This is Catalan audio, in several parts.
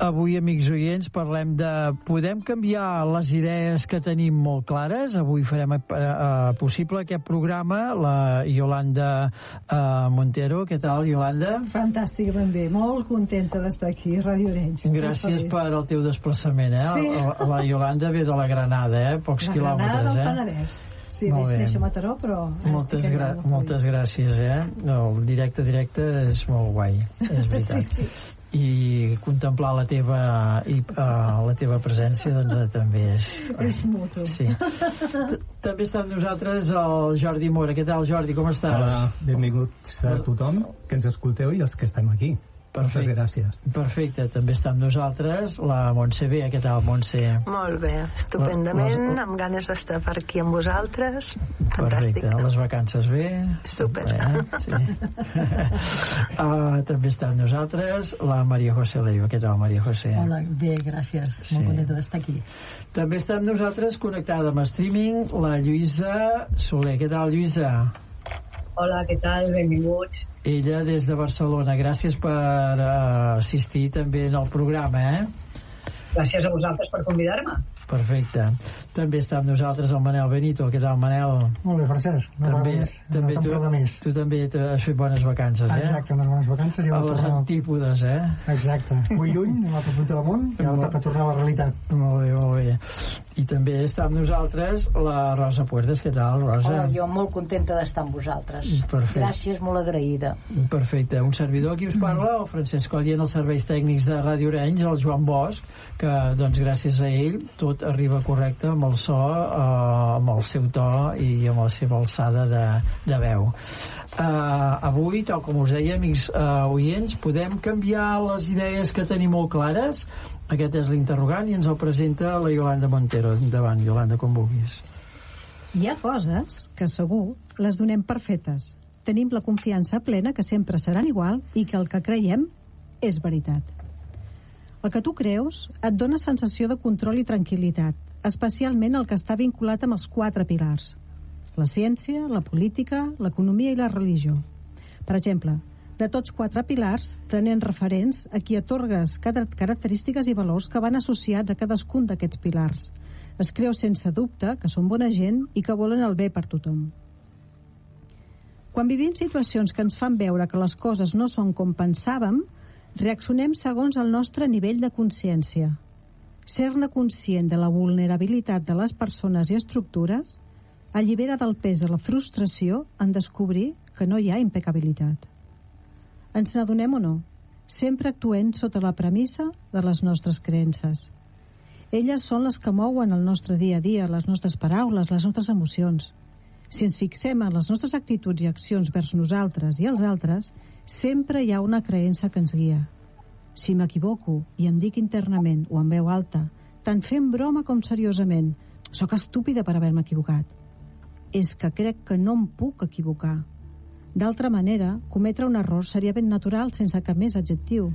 Avui, amics oients, parlem de podem canviar les idees que tenim molt clares. Avui farem possible aquest programa. La Yolanda Montero. Què tal, Yolanda? Fantàstic, ben bé. Molt contenta d'estar aquí a Ràdio Orenys. Gràcies per el teu desplaçament, Sí. La Yolanda ve de la Granada, pocs quilòmetres, La Granada del Penedès. Sí, vaig néixer a Mataró, però... Moltes gràcies, El directe és molt guai, és veritat. Sí. I contemplar la teva presència doncs també és mutu. Sí. També està amb nosaltres el Jordi Mora. Què tal, Jordi, com estàs? Hola, benvinguts a tothom que ens escolteu i els que estem aquí. Moltes gràcies. Perfecte, també està amb nosaltres la Montse B. Què tal, Montse? Molt bé, estupendament, amb ganes d'estar per aquí amb vosaltres. Fantàstic. Perfecte, les vacances bé? Super. Sí. També està amb nosaltres la Maria José Leiva. Què tal, Maria José? Hola, bé, gràcies. Molt contenta d'estar aquí. També està amb nosaltres, connectada amb streaming, la Lluïsa Soler. Què tal, Lluïsa? Hola, què tal? Benvinguts. Ella des de Barcelona. Gràcies per assistir també en el programa, Gràcies a vosaltres per convidar-me. Perfecte. També està amb nosaltres el Manel Benito. Què tal, Manel? Molt bé, Francesc. Tu també has fet bones vacances, Exacte, unes bones vacances. A les antípodes, Exacte. Molt lluny, a l'altra punta del món, i ara toca tornar a la realitat. Molt bé. I també està amb nosaltres la Rosa Puertas. Què tal, Rosa? Hola, jo molt contenta d'estar amb vosaltres. Perfecte. Gràcies, molt agraïda. Perfecte. Un servidor qui us parla, el Francesc Coll, en els serveis tècnics de Ràdio Orenys, el Joan Bosch, que, doncs, gràcies a ell, tot arriba correcte amb el so, amb el seu to i amb la seva alçada de veu. Avui, tal com us deia, amics oients, podem canviar les idees que tenim molt clares? Aquest és l'interrogant i ens el presenta la Yolanda Montero. Endavant, Yolanda, com vulguis. Hi ha coses que segur les donem per fetes. Tenim la confiança plena que sempre seran igual i que el que creiem és veritat. El que tu creus et dona sensació de control i tranquil·litat, especialment el que està vinculat amb els 4 pilars: la ciència, la política, l'economia i la religió. Per exemple, de tots 4 pilars, tenen referents a qui atorgues característiques i valors que van associats a cadascun d'aquests pilars. Es creu sense dubte que són bona gent i que volen el bé per tothom. Quan vivim situacions que ens fan veure que les coses no són com pensàvem, reaccionem segons el nostre nivell de consciència. Ser-ne conscient de la vulnerabilitat de les persones i estructures allibera del pes de la frustració en descobrir que no hi ha impecabilitat. Ens n'adonem o no, sempre actuem sota la premissa de les nostres creences. Elles són les que mouen el nostre dia a dia, les nostres paraules, les nostres emocions. Si ens fixem en les nostres actituds i accions vers nosaltres i els altres, sempre hi ha una creença que ens guia. Si m'equivoco i em dic internament o en veu alta, tant fent broma com seriosament, sóc estúpida per haver-me equivocat. És que crec que no em puc equivocar. D'altra manera, cometre un error seria ben natural sense cap més adjectiu.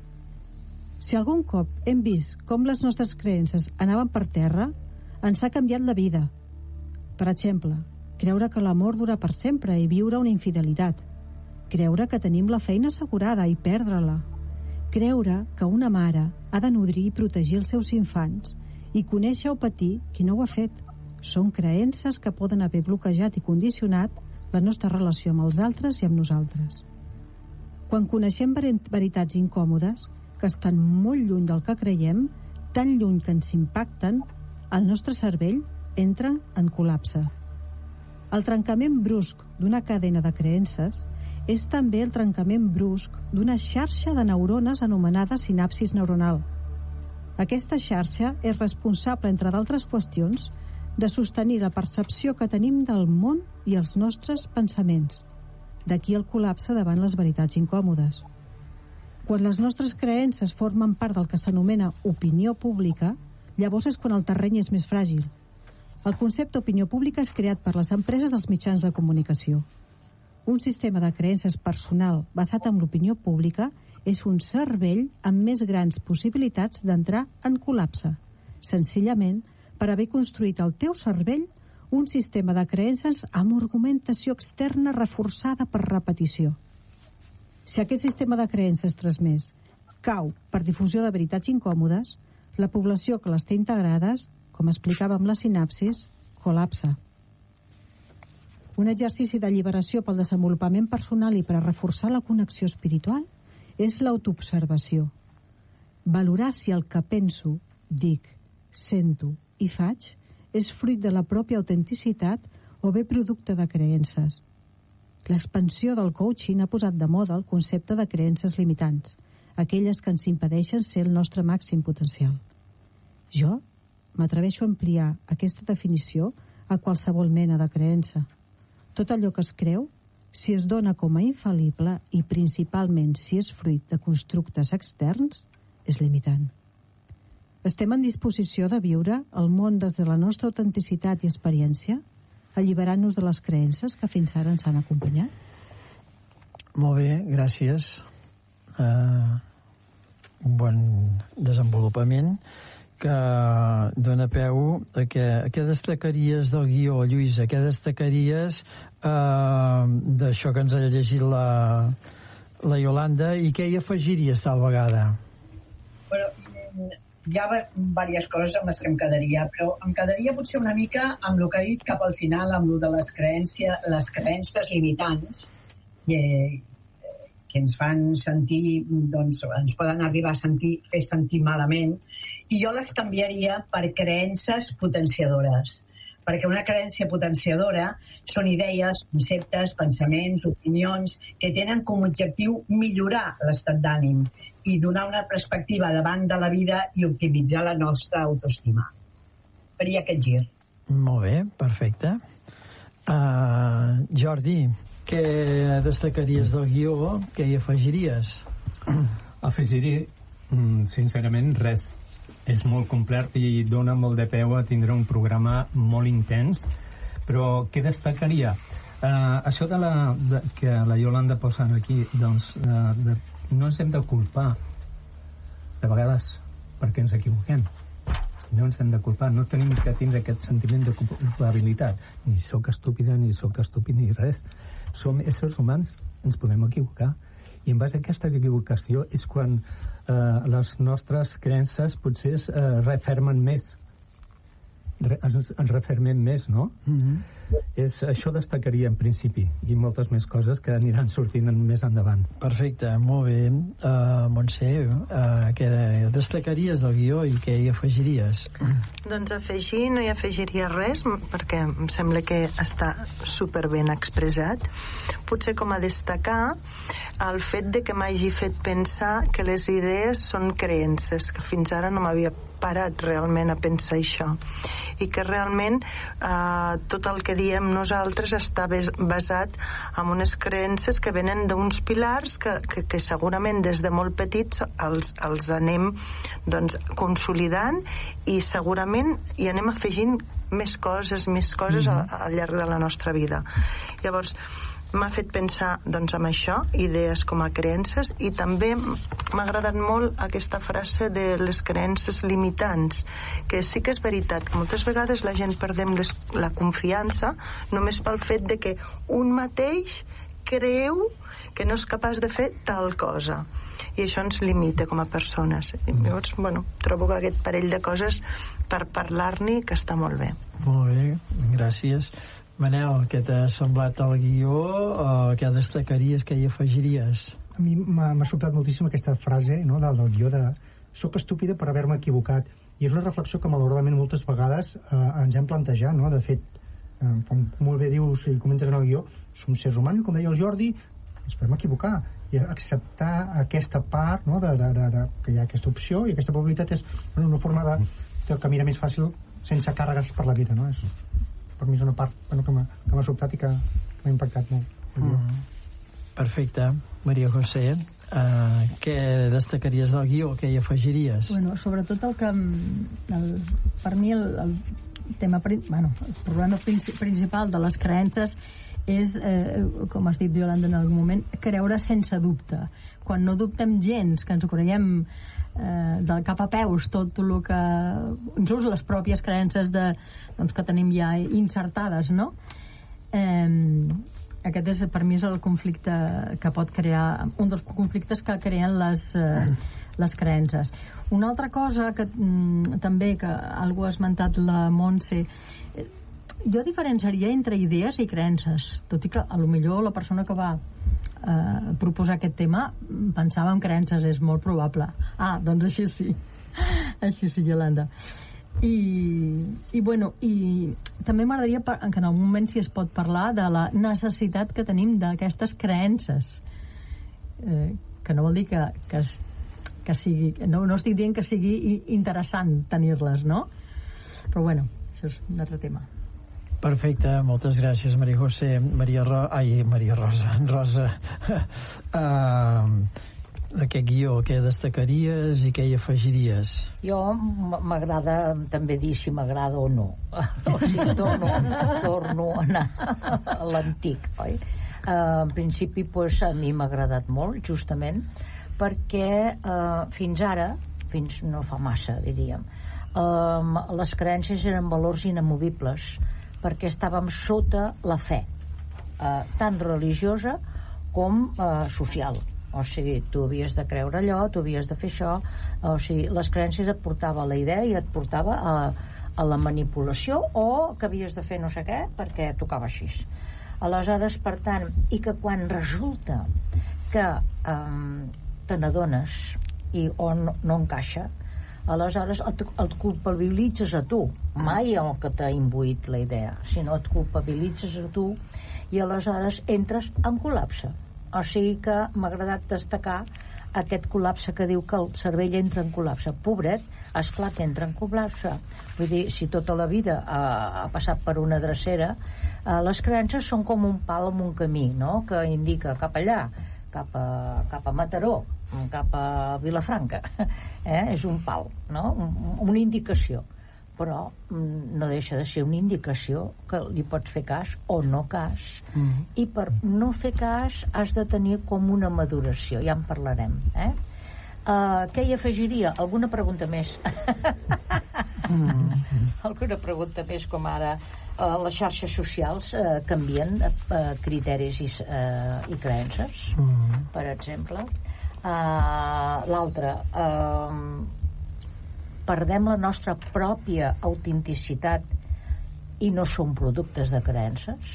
Si algun cop hem vist com les nostres creences anaven per terra, ens ha canviat la vida. Per exemple, creure que l'amor dura per sempre i viure una infidelitat. Creure que tenim la feina assegurada i perdre-la. Creure que una mare ha de nodrir i protegir els seus infants i conèixer o patir qui no ho ha fet. Són creences que poden haver bloquejat i condicionat la nostra relació amb els altres i amb nosaltres. Quan coneixem veritats incòmodes, que estan molt lluny del que creiem, tan lluny que ens impacten, el nostre cervell entra en col·lapse. El trencament brusc d'una cadena de creences és també el trencament brusc d'una xarxa de neurones anomenada sinapsis neuronal. Aquesta xarxa és responsable, entre d'altres qüestions, de sostenir la percepció que tenim del món i els nostres pensaments. D'aquí el col·lapse davant les veritats incòmodes. Quan les nostres creences formen part del que s'anomena opinió pública, llavors és quan el terreny és més fràgil. El concepte opinió pública és creat per les empreses dels mitjans de comunicació. Un sistema de creences personal basat en l'opinió pública és un cervell amb més grans possibilitats d'entrar en col·lapse, senzillament per haver construït al teu cervell un sistema de creences amb argumentació externa reforçada per repetició. Si aquest sistema de creences transmès cau per difusió de veritats incòmodes, la població que les té integrades, com explicava amb la sinapsis, col·lapsa. Un exercici d'alliberació pel desenvolupament personal i per a reforçar la connexió espiritual és l'autoobservació. Valorar si el que penso, dic, sento i faig és fruit de la pròpia autenticitat o bé producte de creences. L'expansió del coaching ha posat de moda el concepte de creences limitants, aquelles que ens impedeixen ser el nostre màxim potencial. Jo m'atreveixo a ampliar aquesta definició a qualsevol mena de creença. Tot allò que es creu, si es dona com a infal·lible i principalment si és fruit de constructes externs, és limitant. Estem en disposició de viure el món des de la nostra autenticitat i experiència, alliberant-nos de les creences que fins ara ens han acompanyat? Molt bé, gràcies. Un bon desenvolupament que dona peu a què destacaries del guió, Lluïsa? Què destacaries d'això que ens ha llegit la Iolanda i què hi afegiries tal vegada? Bueno, hi ha diverses coses amb les que em quedaria, però em quedaria potser una mica amb el que ha dit cap al final, amb el de les creences limitants, que ens fan sentir, doncs, ens poden arribar a fer sentir malament, i jo les canviaria per creences potenciadores, perquè una creença potenciadora són idees, conceptes, pensaments, opinions que tenen com a objectiu millorar l'estat d'ànim i donar una perspectiva davant de la vida i optimitzar la nostra autoestima. Faria aquest gir. Molt bé, perfecte. Jordi, què destacaries del guió? Què hi afegiries? Afegiré, sincerament, res. És molt complet i dona molt de peu a tindre un programa molt intens, però què destacaria? Això que la Iolanda posa aquí, doncs, no ens hem de culpar de vegades perquè ens equivoquem. No ens hem de culpar, no tenim que tindre aquest sentiment de culpabilitat. Ni sóc estúpida, ni sóc estúpid, ni res. Som éssers humans, ens podem equivocar. I en base a aquesta equivocació és quan les nostres creences potser es refermen més. Ens refermem més, no? Això destacaria en principi, i moltes més coses que aniran sortint més endavant. Perfecte, molt bé. Montse, què destacaries del guió i què hi afegiries? Doncs afegir, no hi afegiria res, perquè em sembla que està superben expressat. Potser com a destacar el fet de que m'hagi fet pensar que les idees són creences, que fins ara no m'havia parat realment a pensar això, i que realment tot el que diem nosaltres està basat en unes creences que venen d'uns pilars que segurament des de molt petits els anem, doncs, consolidant, i segurament hi anem afegint més coses al llarg de la nostra vida. Llavors m'ha fet pensar, doncs, en això, idees com a creences, i també m'ha agradat molt aquesta frase de les creences limitants, que sí que és veritat que moltes vegades la gent perdem la confiança només pel fet de que un mateix creu que no és capaç de fer tal cosa, i això ens limita com a persones. I llavors, bueno, trobo que aquest parell de coses per parlar-ne que està molt bé. Molt bé, gràcies. Manel, què t'ha semblat el guió? Què destacaries, què hi afegiries? A mi m'ha sobtat moltíssim aquesta frase, no, del guió de «soc estúpida per haver-me equivocat», i és una reflexió que malauradament moltes vegades ens hem plantejat, no? De fet, com molt bé dius i comentes en el guió, som sers humans, i com deia el Jordi, ens podem equivocar, i acceptar aquesta part, no, que hi ha aquesta opció, i aquesta probabilitat és una forma de caminar més fàcil sense càrregues per la vida, no? Per mi és una part que m'ha sobtat i que m'ha impactat molt. Perfecte. Maria José, què destacaries del guió? Què hi afegiries? Bueno, sobretot per mi el tema, el problema principal de les creences és, com has dit, Iolanda, en algun moment, creure sense dubte. Quan no dubtem gens, que ens ho creiem del cap a peus, tot el que, inclús les pròpies creences que tenim ja insertades, no? Aquest és, per mi, és el conflicte que pot crear, un dels conflictes que creen les creences. Una altra cosa que també, que algú ha esmentat la Montse, jo diferenciaria entre idees i creences, tot i que a lo millor la persona que va proposar aquest tema pensava en creences, és molt probable. Doncs així sí. Així sí, Yolanda. I també m'agradaria que en algun moment si es pot parlar de la necessitat que tenim d'aquestes creences, que no vol dir que sigui, no estic dient que sigui interessant tenir-les, no? Però això és un altre tema. Perfecte, moltes gràcies, Maria José. Rosa. D'aquest guió, què destacaries i què hi afegiries? Jo m'agrada també dir si m'agrada o no. O sigui, torno a anar a l'antic, oi? En principi, a mi m'ha agradat molt, justament, perquè fins ara, fins no fa massa, diríem, les creences eren valors inamovibles, perquè estàvem sota la fe, tant religiosa com social. O sigui, tu havies de creure allò, tu havies de fer això, o sigui, les creences et portava a la idea i et portava a la manipulació, o que havies de fer no sé què perquè tocava així. Aleshores, per tant, i que quan resulta que te n'adones o no encaixa, aleshores et culpabilitzes a tu, mai el que t'ha imbuït la idea, sinó et culpabilitzes a tu i aleshores entres en col·lapse. O sigui que m'ha agradat destacar aquest col·lapse que diu que el cervell entra en col·lapse. Pobret, esclar que entra en col·lapse. Vull dir, si tota la vida ha passat per una drecera, les creences són com un pal en un camí, no?, que indica cap allà, cap a Mataró, cap a Vilafranca. És un pal, no?, una indicació. Però no deixa de ser una indicació que li pots fer cas o no cas. I per no fer cas has de tenir com una maduració, ja en parlarem. Què hi afegiria? Alguna pregunta més? Alguna pregunta més, com ara les xarxes socials canvien criteris i creences, per exemple. L'altre, perdem la nostra pròpia autenticitat i no som productes de creences?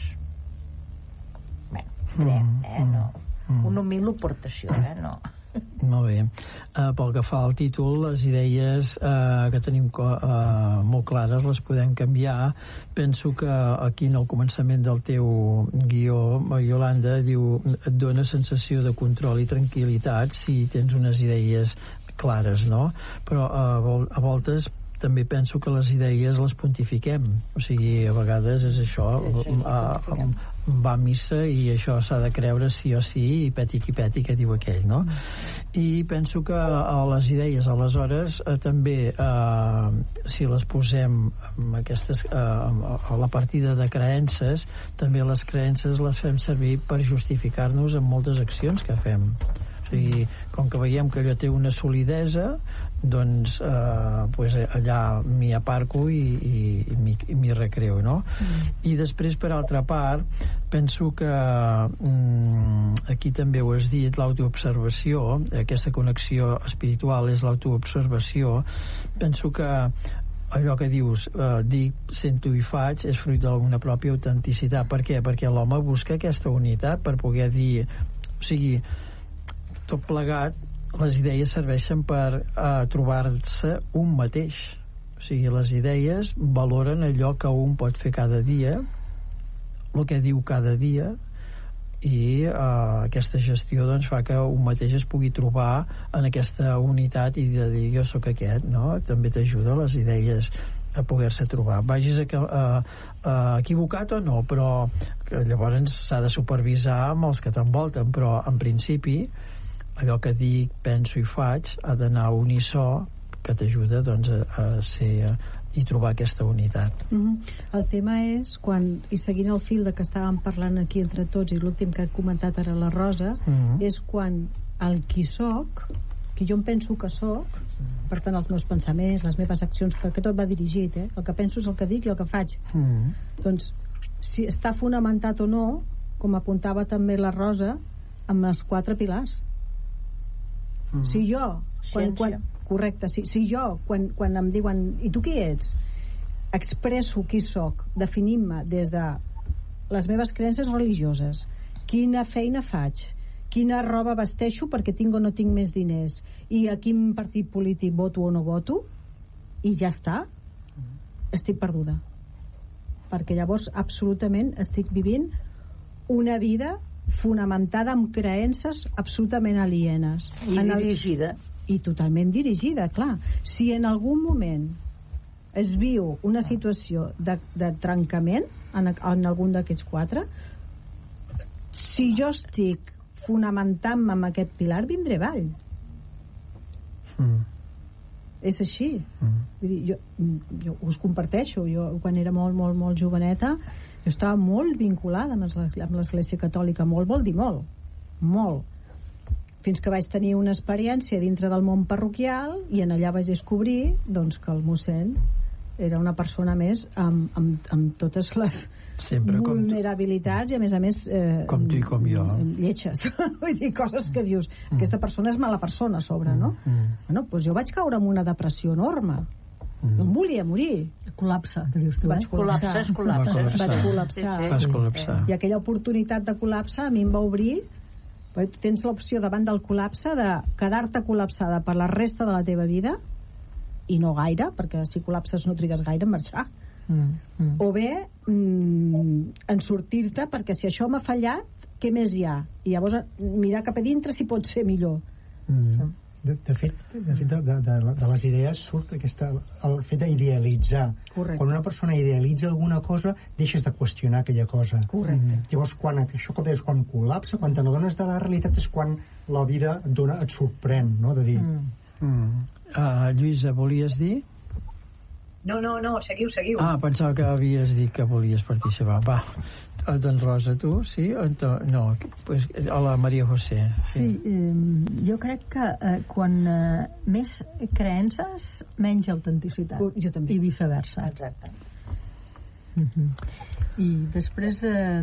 No. Una humil aportació, no. Molt bé. Pel que fa al títol, les idees que tenim molt clares les podem canviar. Penso que aquí en el començament del teu guió, Yolanda, diu et dona sensació de control i tranquil·litat si tens unes idees clares, no? Però a voltes també penso que les idees les pontifiquem, o sigui, a vegades és això, va a missa i això s'ha de creure sí o sí, i peti qui peti, que diu aquell, no? I penso que les idees aleshores també si les posem aquestes a la partida de creences, també les creences les fem servir per justificar-nos en moltes accions que fem. O sigui, com que veiem que allò té una solidesa, doncs allà m'hi aparco i m'hi recreo, no? I després, per altra part, penso que aquí també ho has dit, l'autoobservació, aquesta connexió espiritual és l'autoobservació. Penso que allò que dius, dic, sento i faig, és fruit d'una pròpia autenticitat. Per què? Perquè l'home busca aquesta unitat per poder dir, o sigui, tot plegat, les idees serveixen per trobar-se un mateix. O sigui, les idees valoren allò que un pot fer cada dia, el que diu cada dia, i aquesta gestió doncs, fa que un mateix es pugui trobar en aquesta unitat i de dir jo sóc aquest, no? També t'ajuda les idees a poder-se trobar, vagis equivocat o no, però llavors s'ha de supervisar amb els que t'envolten, però en principi allò que dic, penso i faig ha d'anar a unisó, que t'ajuda doncs, a ser i trobar aquesta unitat. El tema és quan, i seguint el fil de que estàvem parlant aquí entre tots i l'últim que ha comentat ara la Rosa, és quan el qui soc, que jo em penso que soc, per tant els meus pensaments, les meves accions, perquè tot va dirigit, el que penso és el que dic i el que faig, doncs si està fonamentat o no, com apuntava també la Rosa, amb els 4 pilars. Si jo Correcte, si jo, quan em diuen i tu qui ets? Expresso qui sóc, definint-me des de les meves creences religioses, quina feina faig, quina roba vesteixo perquè tinc o no tinc més diners, i a quin partit polític voto o no voto, i ja està, estic perduda, perquè llavors absolutament estic vivint una vida fonamentada en creences absolutament alienes i dirigida i totalment dirigida, clar. Si en algun moment es viu una situació de trencament en algun d'aquests quatre, si jo estic fonamentant-me en aquest pilar, vindré avall. És així. Vull dir, jo us comparteixo, jo quan era molt joveneta, jo estava molt vinculada amb l'Església Catòlica, molt vol dir molt, fins que vaig tenir una experiència dintre del món parroquial i en allà vaig descobrir doncs, que el mossèn era una persona més amb totes les vulnerabilitats i a més com tu i com jo, lletges. Vull dir, coses que dius aquesta persona és mala persona a sobre, no? Bueno, doncs jo vaig caure en una depressió enorme. No em volia morir. Col·lapse, que dius tu, Vaig col·lapsar. Vas col·lapsar. I aquella oportunitat de col·lapse a mi em va obrir. Tens l'opció davant del col·lapse de quedar-te col·lapsada per la resta de la teva vida, i no gaire, perquè si col·lapses no trigues gaire en marxar, o bé en sortir-te, perquè si això m'ha fallat, què més hi ha? I llavors mirar cap a dintre si pot ser millor. De fet, de les idees surt el fet d'idealitzar. Correcte. Quan una persona idealitza alguna cosa, deixes de qüestionar aquella cosa. Correcte. Llavors, això com deies, quan col·lapsa, quan te n'adones de la realitat, és quan la vida et sorprèn, no? De dir... Lluïsa, volies dir? No, seguiu. Pensava que havies dit que volies participar. Va, doncs Rosa, tu, sí? No, pues, a la Maria José. Sí, jo crec que quan més creences, menys autenticitat. Jo també. I viceversa. Exacte. I després...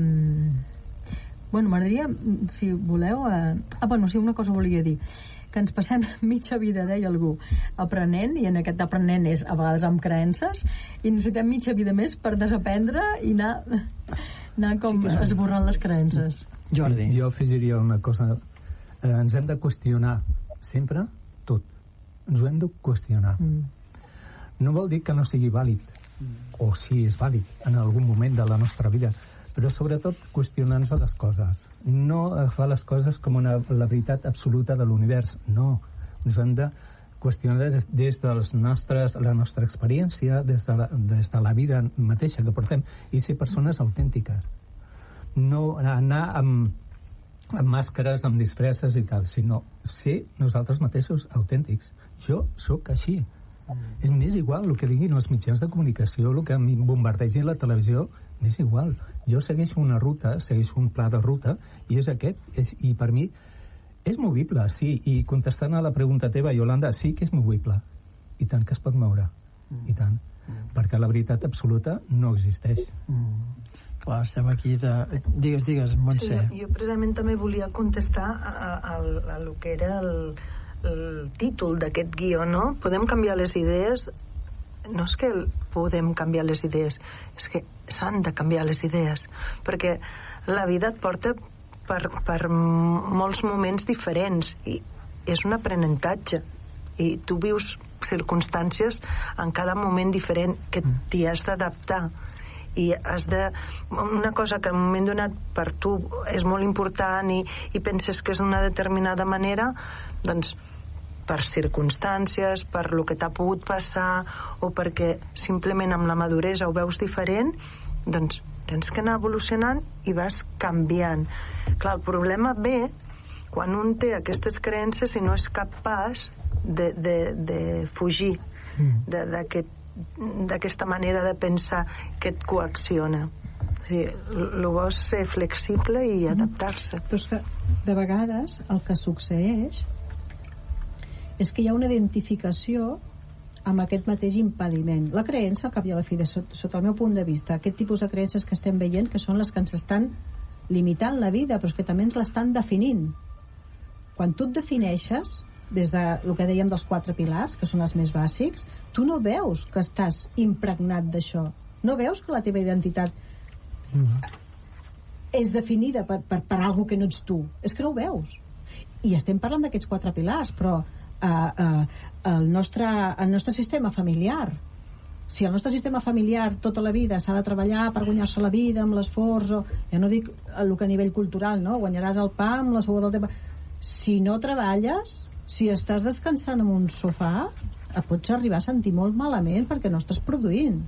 m'agradaria, si voleu... sí, una cosa volia dir. Que ens passem mitja vida, deia algú, aprenent, i en aquest aprenent és a vegades amb creences, i necessitem mitja vida més per desaprendre i anar com esborrant les creences. Jordi. Jo afegiria una cosa. Ens hem de qüestionar sempre tot. Ens ho hem de qüestionar. No vol dir que no sigui vàlid, o sí és vàlid en algun moment de la nostra vida, però sobretot qüestionant-nos les coses. No agafar les coses com la veritat absoluta de l'univers. No. Ens hem de qüestionar des de la nostra experiència, des de la vida mateixa que portem, i ser persones autèntiques. No anar amb màscares, amb disfresses i tal, sinó ser nosaltres mateixos autèntics. Jo sóc així. És més igual el que diguin els mitjans de comunicació, el que em bombardegi la televisió, m'és igual. Jo segueixo una ruta, segueixo un pla de ruta, i és aquest. I per mi és movible, sí. I contestant a la pregunta teva, Iolanda, sí que és movible. I tant que es pot moure. I tant. Perquè la veritat absoluta no existeix. Clar, estem aquí de... Digues, Montse. Sí, jo precisament també volia contestar a lo que era el títol d'aquest guió, no? Podem canviar les idees. No és que podem canviar les idees, és que s'han de canviar les idees, perquè la vida et porta per molts moments diferents i és un aprenentatge i tu vius circumstàncies en cada moment diferent que t'hi has d'adaptar i una cosa que en un moment donat per tu és molt important i penses que és d'una determinada manera, doncs per circumstàncies, per lo que t'ha pogut passar o perquè simplement amb la maduresa ho veus diferent, doncs tens que anar evolucionant i vas canviant. Clar, el problema ve quan un té aquestes creences i no és capaç de fugir d'aquesta manera de pensar que et coacciona. O sigui, el bo és ser flexible i adaptar-se. Però és que de vegades el que succeeix és que hi ha una identificació amb aquest mateix impediment. La creença, al cap i a la fi, sota el meu punt de vista, aquest tipus de creences que estem veient, que són les que ens estan limitant la vida, però és que també ens l'estan definint. Quan tu et defineixes, des de el que dèiem dels 4 pilars, que són els més bàsics, tu no veus que estàs impregnat d'això. No veus que la teva identitat és definida per algo que no ets tu. És que no ho veus. I estem parlant d'aquests 4 pilars, però el nostre sistema familiar, si el nostre sistema familiar tota la vida s'ha de treballar per guanyar-se la vida amb l'esforç, ja no dic el que a nivell cultural, no? Guanyaràs el pa amb la suor del teu... Si no treballes, si estàs descansant en un sofà, et pots arribar a sentir molt malament perquè no estàs produint.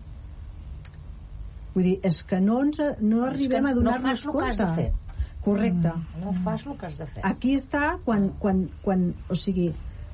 Vull dir, és que no arribem a donar-nos compte. Correcte. No fas el que has de fer. Aquí està quan o sigui,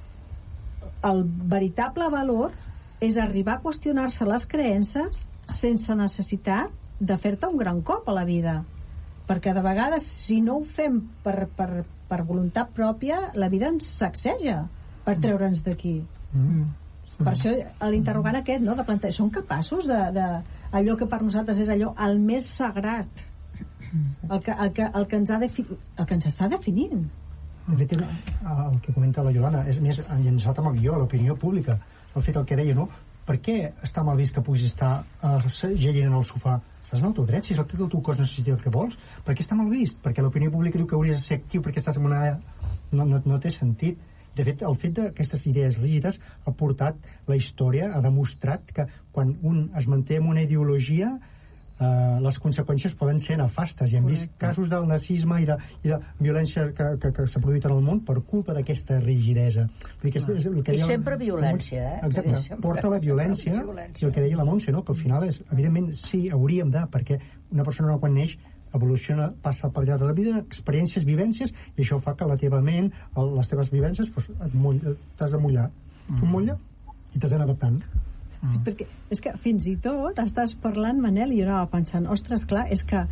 el veritable valor és arribar a qüestionar-se les creences sense necessitat de fer-te un gran cop a la vida, perquè de vegades si no ho fem per voluntat pròpia, la vida ens sacseja per treure'ns d'aquí. Per això l'interrogant aquest, no, de plantejar, són capaços d'allò que per nosaltres és allò el més sagrat, el que ens està definint. De fet, el que comenta la Iolanda és més enllaçat amb el guió, l'opinió pública, el fet el que deia, no? Per què està mal vist que puguis estar geient en el sofà? Estàs en el teu dret, si és el que el teu cos necessita el que vols. Per què està mal vist? Perquè l'opinió pública diu que hauries de ser actiu perquè estàs en una... No té sentit. De fet, el fet d'aquestes idees rígides ha portat la història, ha demostrat que quan un es manté en una ideologia, les conseqüències poden ser nefastes, i hem vist casos del nazisme i de violència que s'ha produït en el món per culpa d'aquesta rigidesa. I sempre violència, exacte, porta la violència, i el que deia la Montse, no? Que al final és, evidentment, sí, hauríem de, perquè una persona quan neix evoluciona, passa per allà de la vida, experiències, vivències, i això fa que la teva ment, les teves vivències, t'has de mullar. Tu mullar i t'has d'anar adaptant. Sí, perquè és que fins i tot estàs parlant, Manel, i jo anava pensant, ostres, clar, és que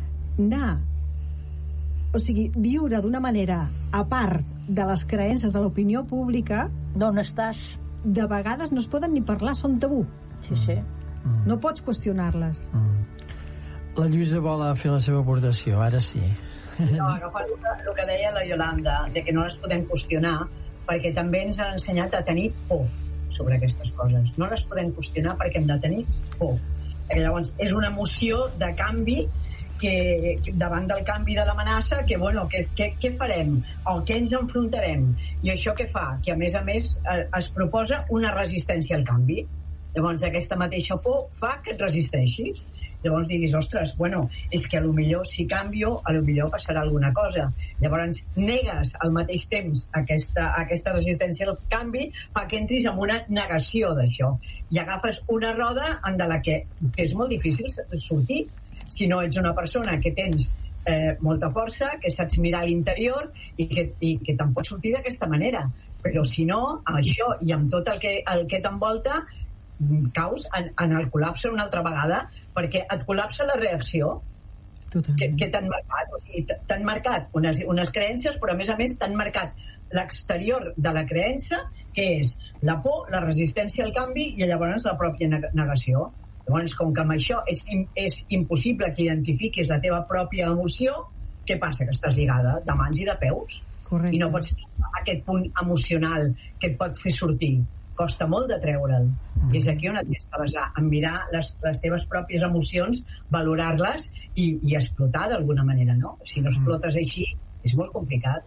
viure d'una manera a part de les creences de l'opinió pública, d'on estàs, de vegades no es poden ni parlar, són tabú. Sí. No pots qüestionar-les. La Lluïsa vol fer la seva aportació, ara sí. No, agafant el que deia la Iolanda, de que no les podem qüestionar, perquè també ens han ensenyat a tenir por sobre aquestes coses. No les podem qüestionar perquè hem de tenir por. Perquè llavors és una emoció de canvi que davant del canvi de l'amenaça, que bueno, què farem? O què ens enfrontarem? I això què fa? Que a més es proposa una resistència al canvi. Llavors aquesta mateixa por fa que et resisteixis. Llavors diguis, ostres, bueno, és que potser si canvio, potser passarà alguna cosa. Llavors negues al mateix temps aquesta resistència al canvi, fa que entris en una negació d'això. I agafes una roda en la que és molt difícil sortir. Si no ets una persona que tens molta força, que saps mirar a l'interior i que te'n pots sortir d'aquesta manera. Però si no, amb això i amb tot el que t'envolta, caus en el col·lapse una altra vegada, perquè et col·lapsa la reacció que t'han marcat. O sigui, t'han marcat unes creences, però a més t'han marcat l'exterior de la creença, que és la por, la resistència al canvi i llavors la pròpia negació. Llavors, com que amb això és impossible que identifiquis la teva pròpia emoció, què passa? Que estàs lligada de mans i de peus. Correcte. I no pots tenir aquest punt emocional que et pot fer sortir. Costa molt de treure'l. I és aquí on et has de basar, en mirar les teves pròpies emocions, valorar-les i explotar d'alguna manera, no? Si no explotes així, és molt complicat.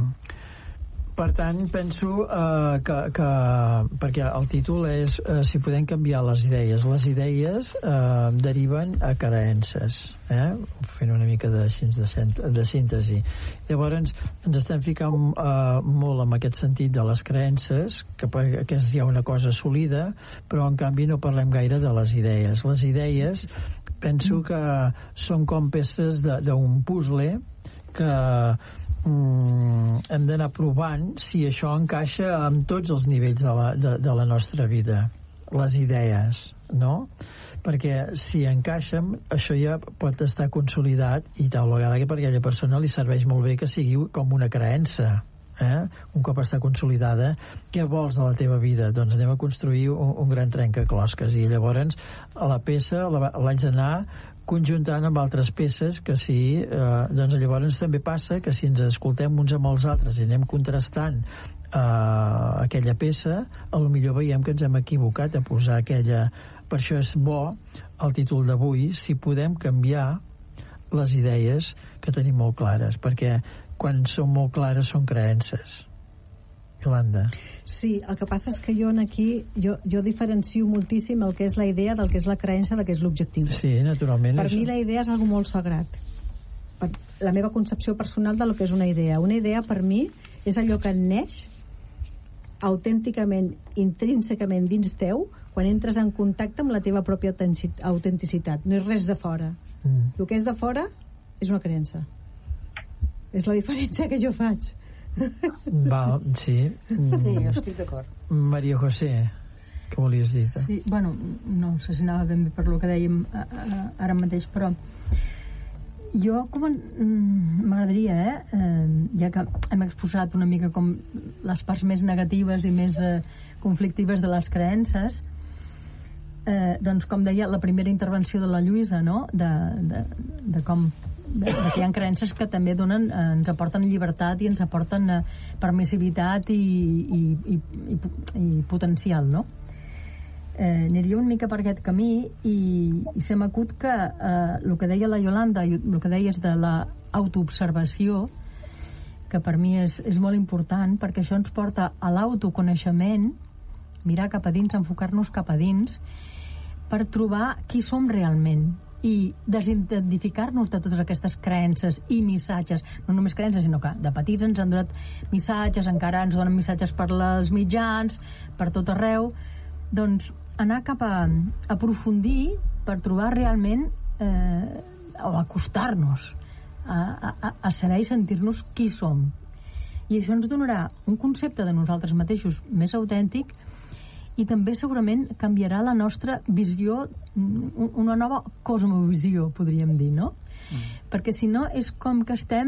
Per tant, penso que perquè el títol és si podem canviar les idees deriven a creences, fent una mica de síntesi. Llavors ens estem ficant molt en aquest sentit de les creences, que és ja una cosa assolida, però en canvi no parlem gaire de les idees. Les idees penso que són com peces d'un puzzle que hem d'anar provant si això encaixa amb tots els nivells de la nostra vida, les idees, no? Perquè si encaixen, això ja pot estar consolidat i tal vegada que per aquella persona li serveix molt bé que sigui com una creença. Un cop està consolidada, què vols de la teva vida? Doncs anem a construir un gran trencaclosques, i llavors a la peça l'haig d'anar conjuntant amb altres peces que doncs llavors també passa que si ens escoltem uns amb els altres i anem contrastant aquella peça, a lo millor veiem que ens hem equivocat a posar aquella... Per això és bo el títol d'avui, si podem canviar les idees que tenim molt clares, perquè quan són molt clares són creences. Yolanda. Sí, el que passa és que jo aquí jo diferencio moltíssim el que és la idea del que és la creença, del que és l'objectiu. Sí, naturalment. Per mi la idea és algo molt sagrat. Per la meva concepció personal de lo que és una idea. Una idea per mi és allò que neix autènticament, intrínsecament dins teu quan entres en contacte amb la teva pròpia autenticitat. No és res de fora. El que és de fora és una creença. És la diferència que jo faig. Val, sí. Sí, jo estic d'acord. Maria José, què volies dir? Sí, bueno, no sé si anava ben bé per lo que dèiem ara mateix, però jo m'agradaria, ja que hem exposat una mica com les parts més negatives i més conflictives de les creences, doncs com deia la primera intervenció de la Lluïsa, no? de com que hi ha creences que també ens aporten llibertat i ens aporten permissivitat i potencial, no? Aniria una mica per aquest camí i se m'acut que el que deia la Yolanda i el que deies de l'autoobservació, que per mi és molt important, perquè això ens porta a l'autoconeixement, mirar cap a dins, enfocar-nos cap a dins, per trobar qui som realment i desidentificar-nos de totes aquestes creences i missatges, no només creences, sinó que de petits ens han donat missatges, encara ens donen missatges per les mitjans, per tot arreu. Doncs anar cap a aprofundir per trobar realment o acostar-nos a saber i sentir-nos qui som. I això ens donarà un concepte de nosaltres mateixos més autèntic i també segurament canviarà la nostra visió, una nova cosmovisió, podríem dir, no? Perquè si no és com que estem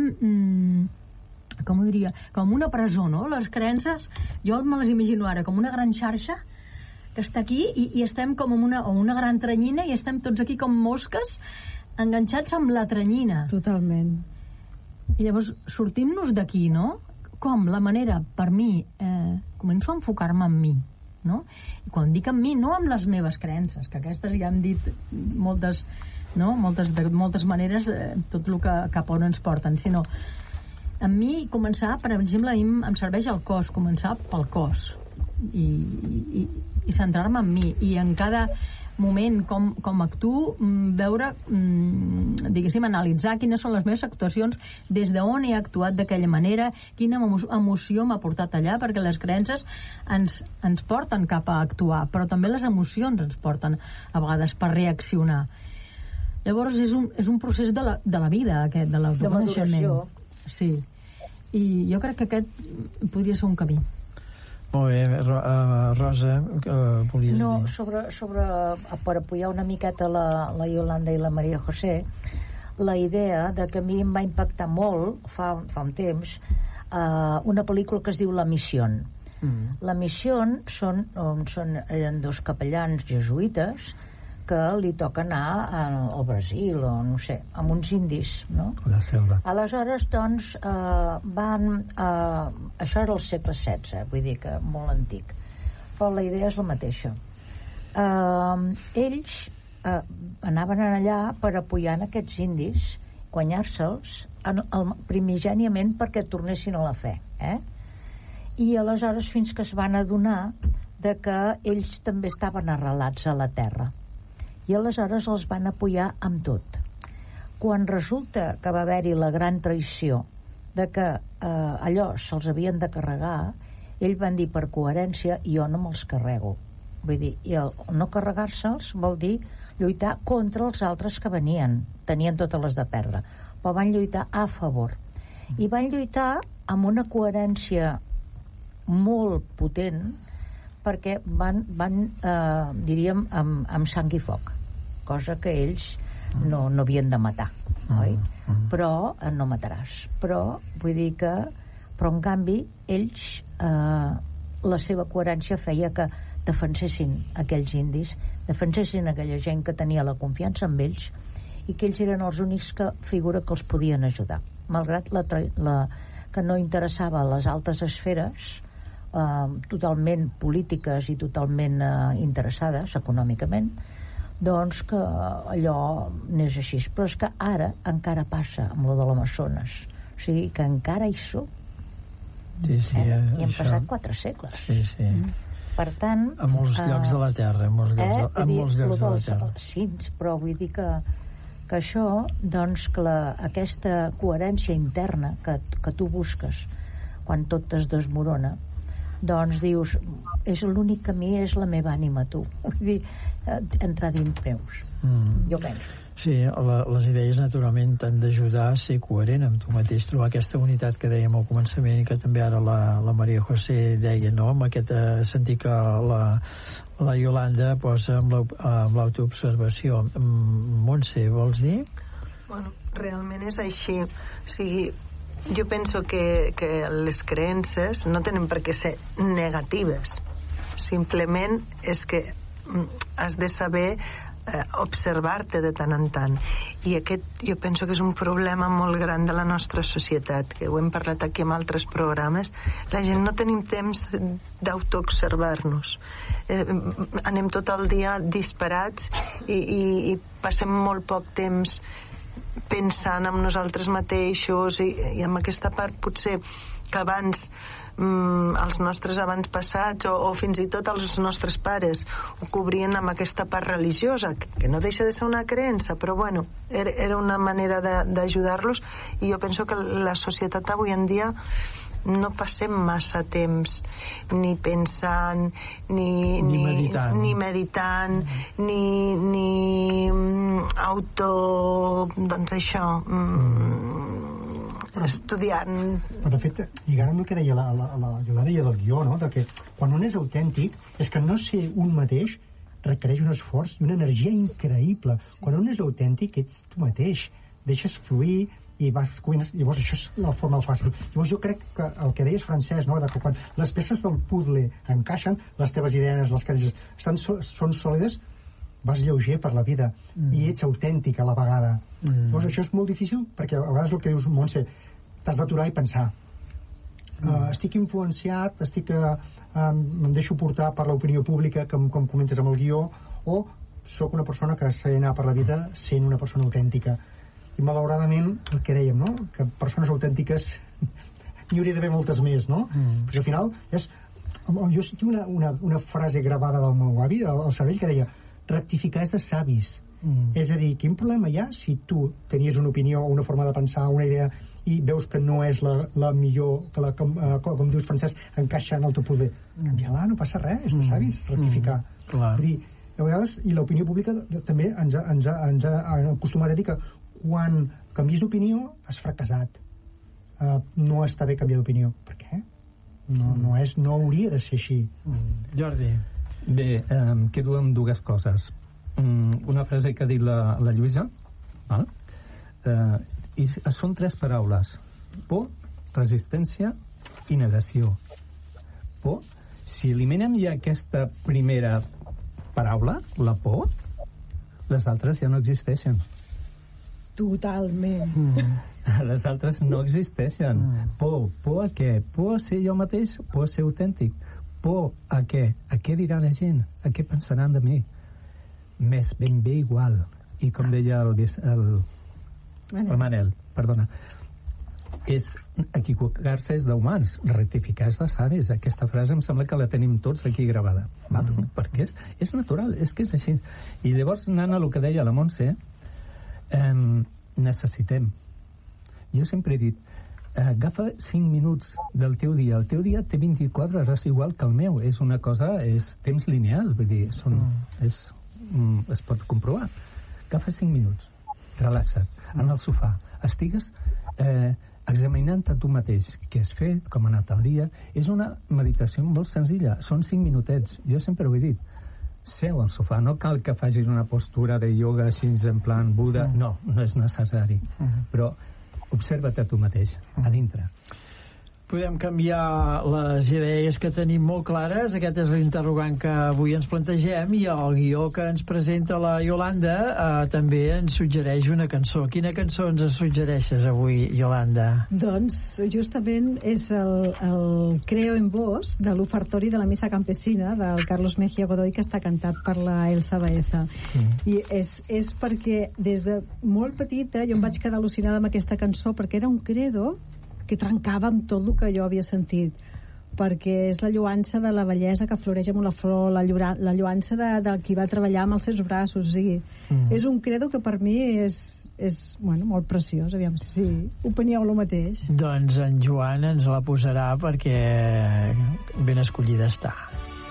com ho diria, com una presó, no? Les creences, jo me les imagino ara com una gran xarxa que està aquí i estem com en una gran tranyina i estem tots aquí com mosques enganxats amb la tranyina. Totalment. I llavors sortim-nos d'aquí, no? Com? La manera, per mi, començo a enfocar-me en mi, no? I quan dic en mi, no amb les meves creences, que aquestes ja hem dit moltes, no? De moltes maneres, tot el que cap on ens porten, sinó en mi començar, per exemple, a mi em serveix el cos, començar pel cos i centrar-me en mi i en cada moment com actuo, veure, diguéssim, analitzar quines són les meves actuacions, des d'on he actuat d'aquella manera, quina emoció m'ha portat allà, perquè les creences ens porten cap a actuar, però també les emocions ens porten a vegades per reaccionar. Llavors és un procés de la vida, aquest, de l'autoconeixement. Sí. I jo crec que aquest podria ser un camí. Molt bé, Rosa, volies dir? No, sobre per apoyar una miqueta la Yolanda i la Maria José, la idea de que a mi em va impactar molt fa un temps una pel·lícula que es diu La Misión. La Misión eren dos capellans jesuïtes que li toca anar al Brasil o no sé, amb uns indis, no? La selva. Aleshores, doncs, això era el segle XVI, vull dir que molt antic, però la idea és la mateixa. Ells anaven allà per apoyar aquests indis, guanyar-se'ls primigèniament perquè tornessin a la fe, i aleshores fins que es van adonar de que ells també estaven arrelats a la terra i aleshores els van apoyar amb tot. Quan resulta que va haver-hi la gran traïció de que allò se'ls havien de carregar, ells van dir per coherència, jo no me'ls carrego. Vull dir, i el no carregar-se'ls vol dir lluitar contra els altres que venien, tenien totes les de perdre, però van lluitar a favor i van lluitar amb una coherència molt potent, perquè van diríem, amb sang i foc, cosa que ells no havien de matar, oi? Però no mataràs. Però vull dir que, però en canvi ells, la seva coherència feia que defensessin aquells indis, defensessin aquella gent que tenia la confiança en ells i que ells eren els únics que figura que els podien ajudar, malgrat que no interessava a les altes esferes totalment polítiques i totalment interessades econòmicament, doncs que allò n'és així. Però és que ara encara passa amb lo de l'Amazones, o sigui que encara hi som. Sí, I hem passat 4 segles. Sí. Per tant... A molts llocs de la Terra, a molts llocs de la Terra. Sí, però vull dir que això, doncs, que aquesta coherència interna que tu busques quan tot es desmorona, doncs dius, és l'únic camí, és la meva ànima, tu. Vull dir, entrar dins meus. Jo penso. Sí, les idees naturalment t'han d'ajudar a ser coherent amb tu mateix, trobar aquesta unitat que dèiem al començament i que també ara la Maria José deia, no? Amb aquest sentir que la Yolanda posa amb l'autoobservació. Montse, vols dir? Bueno, realment és així. O sigui, jo penso que les creences no tenen per què ser negatives. Simplement és que has de saber observar-te de tant en tant, i aquest jo penso que és un problema molt gran de la nostra societat, que ho hem parlat aquí en altres programes. La gent no tenim temps d'autoobservar-nos, anem tot el dia disparats i passem molt poc temps pensant en nosaltres mateixos, i amb aquesta part potser que abans els nostres avantpassats o fins i tot els nostres pares ho cobrien amb aquesta part religiosa, que no deixa de ser una creença, però bueno, era una manera d'ajudar-los. I jo penso que la societat avui en dia no passem massa temps ni pensant ni meditant ni auto, doncs això, estudiant. De fet, lligant amb el que deia la Yolanda i el guió, no? De que quan un és autèntic és que no ser un mateix requereix un esforç i una energia increïble. Quan un és autèntic ets tu mateix, deixes fluir i vas cuines, llavors això és la forma fàcil. Llavors jo crec que el que deies, Francesc, no? De que quan les peces del puzzle encaixen, les teves idees, les creences són sòlides, vas lleuger per la vida i ets autèntic a la vegada. Llavors això és molt difícil perquè a vegades el que dius, Montse, t'has d'aturar i pensar. Estic influenciat, em deixo portar per l'opinió pública, com comentes amb el guió, o sóc una persona que s'ha d'anar per la vida sent una persona autèntica. I malauradament, el que dèiem, no? Que persones autèntiques n'hi hauria d'haver moltes més, no? Perquè al final és... Jo sentia una frase gravada del meu avi, al cervell, que deia: rectificar és de savis. És a dir, quin problema hi ha si tu tenies una opinió, una forma de pensar, una idea, i veus que no és la millor, que com dius, Francesc, encaixa en el teu poder? Canvia-la, no passa res, és de savis rectificar. Clar. Vull dir, a vegades, i l'opinió pública també ens ha acostumat a dir que quan canvies d'opinió has fracassat. No està bé canviar d'opinió. Per què? No hauria de ser així. Jordi. Bé, quedo amb dues coses. Una frase que ha dit la Lluïsa, val? I són 3 paraules: por, resistència i negació. Por, si eliminem ja aquesta primera paraula, la por, les altres ja no existeixen. Totalment. Les altres no existeixen. Por a què? Por a ser jo mateix, por a ser autèntic. Por a què? A què dirà la gent? A què pensaran de mi? Més ben bé igual. I com deia el Manel, perdona, és equivocar-se és d'humans, rectificar és de savis. Aquesta frase em sembla que la tenim tots aquí gravada, perquè és natural, és que és així. I llavors, anant a el que deia la Montse, necessitem, jo sempre he dit, agafa 5 minuts del teu dia. El teu dia té 24 hores igual que el meu, és una cosa, és temps lineal, vull dir, es pot comprovar. Agafa 5 minuts, relaxa't en el sofà, estigues examinant a tu mateix què has fet, com ha anat el dia. És una meditació molt senzilla, són 5 minutets. Jo sempre ho he dit, seu al sofà, no cal que facis una postura de ioga així en plan Buda, no és necessari, però observa't a tu mateix, a dintre. podem canviar les idees que tenim molt clares. Aquest és l'interrogant que avui ens plantegem, i el guió que ens presenta la Iolanda també ens suggereix una cançó. Quina cançó ens suggereixes avui, Iolanda? Doncs justament és el Creo en vos, de l'ofertori de la missa campesina del Carlos Mejía Godoy, que està cantat per la Elsa Baeza. I és perquè des de molt petita jo em vaig quedar al·lucinada amb aquesta cançó, perquè era un credo que trencava amb tot el que jo havia sentit, perquè és la lloança de la bellesa que floreix amb una flor, la lloança de qui va treballar amb els seus braços. O sigui, és un credo que per mi és molt preciós. Aviam si opinieu el mateix. Doncs en Joan ens la posarà perquè ben escollida està.